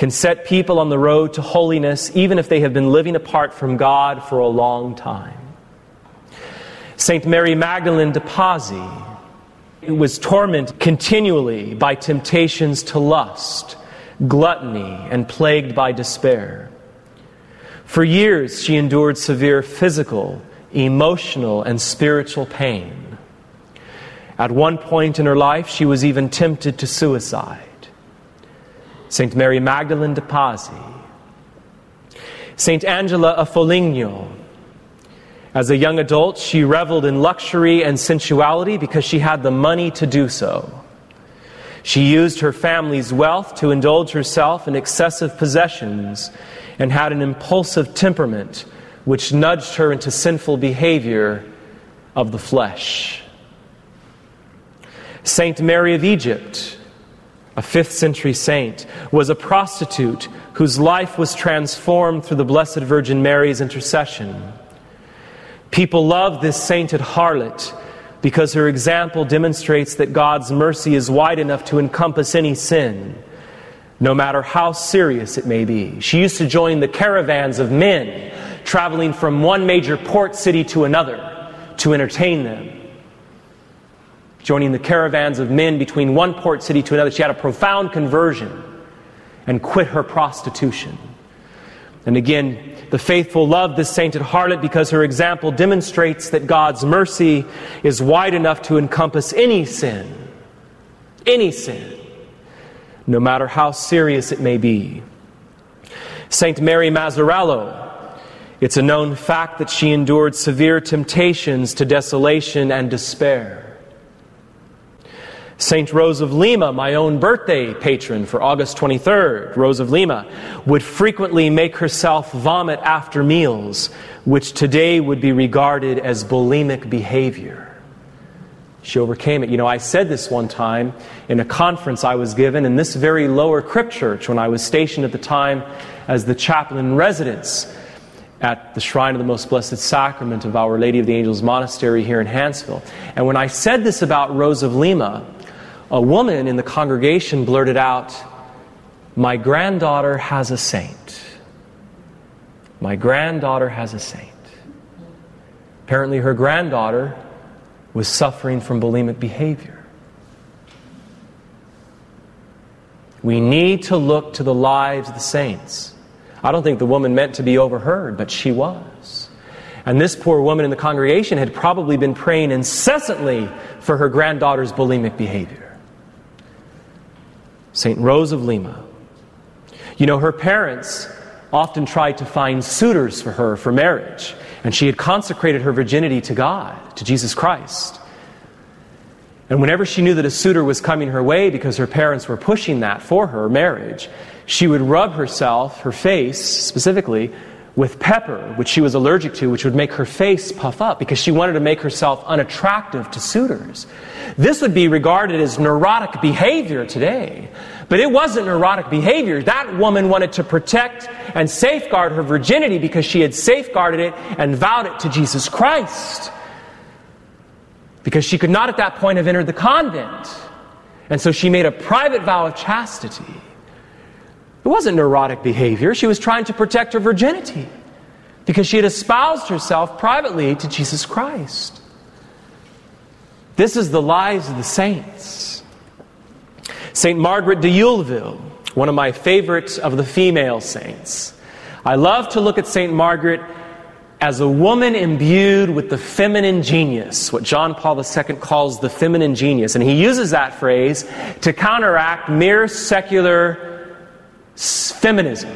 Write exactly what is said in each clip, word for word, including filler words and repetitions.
can set people on the road to holiness even if they have been living apart from God for a long time. Saint Mary Magdalene de Pazzi was tormented continually by temptations to lust, gluttony, and plagued by despair. For years she endured severe physical, emotional, and spiritual pain. At one point in her life, she was even tempted to suicide. Saint Mary Magdalene de Pazzi. Saint Angela of Foligno. As a young adult, she reveled in luxury and sensuality because she had the money to do so. She used her family's wealth to indulge herself in excessive possessions and had an impulsive temperament which nudged her into sinful behavior of the flesh. Saint Mary of Egypt, a fifth century saint, was a prostitute whose life was transformed through the Blessed Virgin Mary's intercession. People love this sainted harlot because her example demonstrates that God's mercy is wide enough to encompass any sin, no matter how serious it may be. She used to join the caravans of men traveling from one major port city to another to entertain them. Joining the caravans of men between one port city to another, she had a profound conversion and quit her prostitution. And again, the faithful love this sainted harlot because her example demonstrates that God's mercy is wide enough to encompass any sin, any sin, no matter how serious it may be. Saint Mary Mazzarello, it's a known fact that she endured severe temptations to desolation and despair. Saint Rose of Lima, my own birthday patron for August twenty-third, Rose of Lima, would frequently make herself vomit after meals, which today would be regarded as bulimic behavior. She overcame it. You know, I said this one time in a conference I was given in this very lower crypt church when I was stationed at the time as the chaplain in residence at the Shrine of the Most Blessed Sacrament of Our Lady of the Angels Monastery here in Hansville. And when I said this about Rose of Lima, a woman in the congregation blurted out, "My granddaughter has a saint. My granddaughter has a saint." Apparently her granddaughter was suffering from bulimic behavior. We need to look to the lives of the saints. I don't think the woman meant to be overheard, but she was. And this poor woman in the congregation had probably been praying incessantly for her granddaughter's bulimic behavior. Saint Rose of Lima. You know, her parents often tried to find suitors for her for marriage, and she had consecrated her virginity to God, to Jesus Christ. And whenever she knew that a suitor was coming her way because her parents were pushing that for her marriage, she would rub herself, her face specifically, with pepper, which she was allergic to, which would make her face puff up because she wanted to make herself unattractive to suitors. This would be regarded as neurotic behavior today. But it wasn't neurotic behavior. That woman wanted to protect and safeguard her virginity because she had safeguarded it and vowed it to Jesus Christ. Because she could not at that point have entered the convent. And so she made a private vow of chastity. It wasn't neurotic behavior. She was trying to protect her virginity because she had espoused herself privately to Jesus Christ. This is the lives of the saints. Saint Margaret de Ulville, one of my favorites of the female saints. I love to look at Saint Margaret as a woman imbued with the feminine genius, what John Paul the Second calls the feminine genius. And he uses that phrase to counteract mere secular feminism,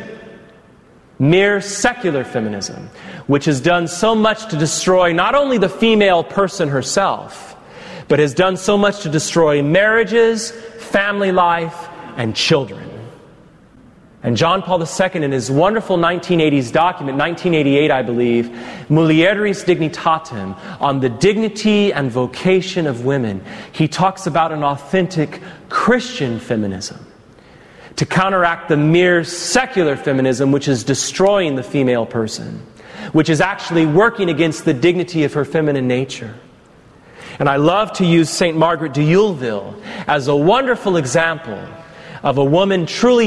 mere secular feminism, which has done so much to destroy not only the female person herself, but has done so much to destroy marriages, family life, and children. And John Paul the Second, in his wonderful nineteen eighties document, nineteen eighty-eight I believe, Mulieris Dignitatem, on the dignity and vocation of women, he talks about an authentic Christian feminism to counteract the mere secular feminism which is destroying the female person, which is actually working against the dignity of her feminine nature. And I love to use Saint Margaret de Ulville as a wonderful example of a woman truly